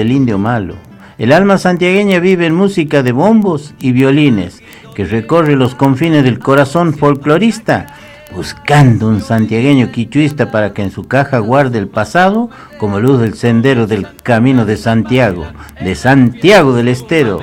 el indio malo. El alma santiagueña vive en música de bombos y violines, que recorre los confines del corazón folclorista, buscando un santiagueño quichuista para que en su caja guarde el pasado como luz del sendero del camino de Santiago del Estero.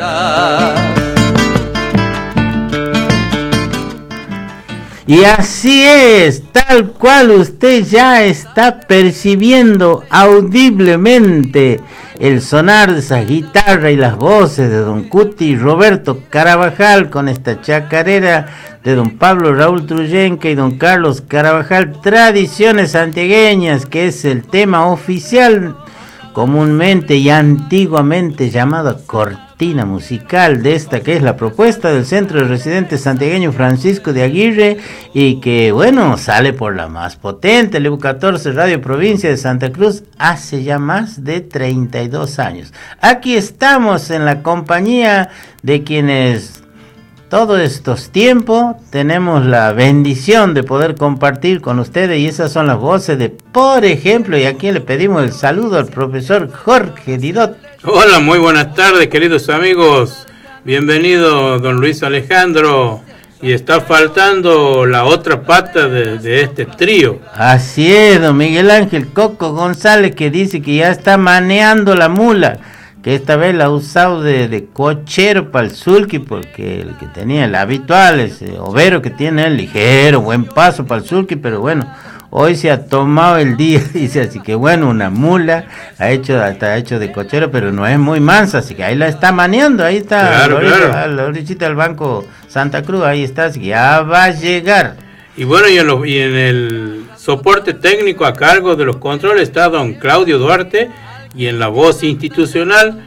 Y así es, tal cual usted ya está percibiendo audiblemente el sonar de esas guitarras y las voces de don Cuti y Roberto Carabajal con esta chacarera de don Pablo Raúl Truyenca y don Carlos Carabajal, Tradiciones Santiagueñas, que es el tema oficial comúnmente y antiguamente llamado cortina musical de esta que es la propuesta del Centro de Residentes Santiagueño Francisco de Aguirre y que bueno, sale por la más potente, el EBU 14 Radio Provincia de Santa Cruz hace ya más de 32 años. Aquí estamos en la compañía de quienes todos estos tiempos tenemos la bendición de poder compartir con ustedes y esas son las voces de, por ejemplo, y aquí le pedimos el saludo al profesor Jorge Didot. Hola, muy buenas tardes, queridos amigos. Bienvenido, don Luis Alejandro. Y está faltando la otra pata de este trío. Así es, don Miguel Ángel Coco González, que dice que ya está maneando la mula, que esta vez la ha usado de cochero para el sulky, porque el que tenía el habitual, ese overo que tiene el ligero, buen paso para el sulky, pero bueno, hoy se ha tomado el día, dice, así que bueno, una mula, está hecho de cochero, pero no es muy mansa, así que ahí la está maneando, ahí está, claro. A la orillita del Banco Santa Cruz, ahí está, así que ya va a llegar. Y bueno, y en el soporte técnico a cargo de los controles está don Claudio Duarte, y en la voz institucional,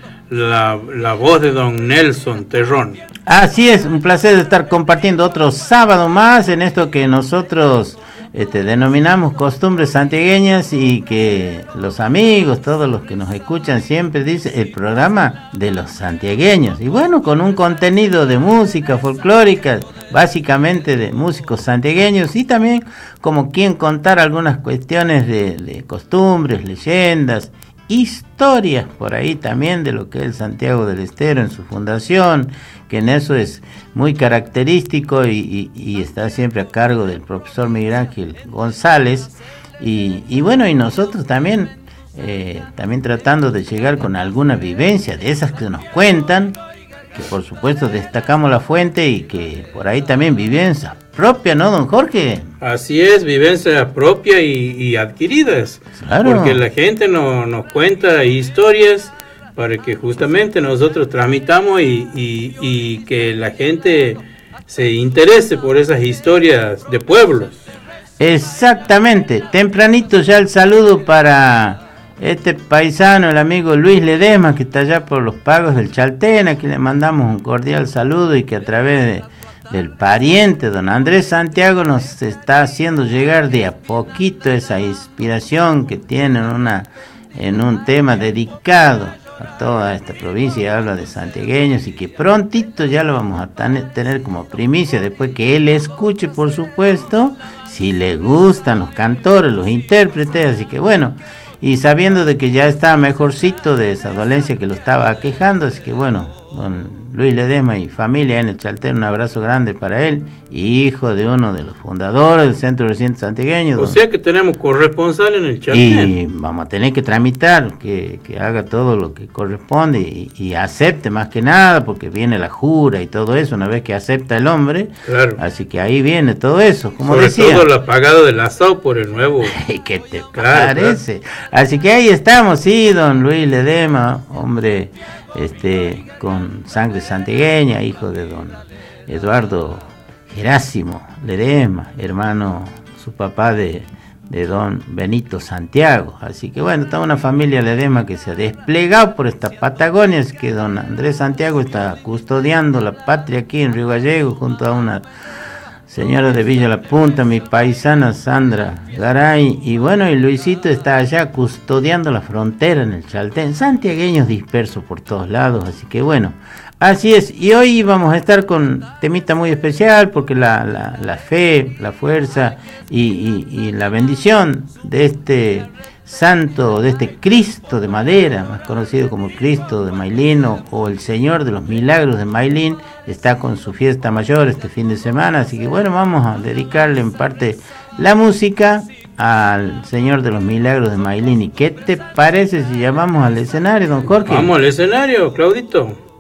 la voz de don Nelson Terrón. Así es, un placer estar compartiendo otro sábado más en esto que nosotros denominamos costumbres santiagueñas y que los amigos, todos los que nos escuchan siempre dicen el programa de los santiagueños. Y bueno, con un contenido de música folclórica, básicamente de músicos santiagueños y también como quien contar algunas cuestiones de costumbres, leyendas, historias por ahí también de lo que es Santiago del Estero en su fundación, que en eso es muy característico y está siempre a cargo del profesor Miguel Ángel González y bueno, y nosotros también tratando de llegar con alguna vivencia de esas que nos cuentan, que por supuesto destacamos la fuente y que por ahí también vivencia propia, ¿no, don Jorge? Así es, vivencia propia y adquiridas, claro. Porque la gente nos cuenta historias para que justamente nosotros tramitamos y que la gente se interese por esas historias de pueblos. Exactamente, tempranito ya el saludo para este paisano, el amigo Luis Ledesma, que está allá por los pagos del Chaltén, a quien le mandamos un cordial saludo y que a través del pariente, don Andrés Santiago, nos está haciendo llegar de a poquito esa inspiración que tiene en un tema dedicado a toda esta provincia, habla de santiagueños y que prontito ya lo vamos a tener como primicia, después que él escuche, por supuesto, si le gustan los cantores, los intérpretes, así que bueno, y sabiendo de que ya está mejorcito de esa dolencia que lo estaba aquejando, así que bueno, don Luis Ledesma y familia en el Chaltén, un abrazo grande para él, hijo de uno de los fundadores del Centro de Residentes Santiagueños. O sea que tenemos corresponsal en el Chaltén. Y vamos a tener que tramitar, que haga todo lo que corresponde y acepte más que nada, porque viene la jura y todo eso, una vez que acepta el hombre, claro. Así que ahí viene todo eso, como sobre decía. Todo la pagada del asado por el nuevo. ¿Qué te parece? Claro. Así que ahí estamos, sí, don Luis Ledesma, hombre con sangre santiagueña, hijo de don Eduardo Gerásimo Ledesma, hermano, su papá de don Benito Santiago. Así que bueno, está una familia Ledesma que se ha desplegado por esta Patagonia, así que don Andrés Santiago está custodiando la patria aquí en Río Gallego junto a una señora de Villa La Punta, mi paisana Sandra Garay, y bueno, y Luisito está allá custodiando la frontera en el Chaltén, santiagueños dispersos por todos lados, así que bueno, así es, y hoy vamos a estar con temita muy especial, porque la fe, la fuerza y la bendición de este santo, de este Cristo de madera, más conocido como Cristo de Mailín o el Señor de los Milagros de Mailín, está con su fiesta mayor este fin de semana, así que bueno, vamos a dedicarle en parte la música al Señor de los Milagros de Mailín. ¿Y qué te parece si llamamos al escenario, don Jorge? Vamos al escenario, Claudito.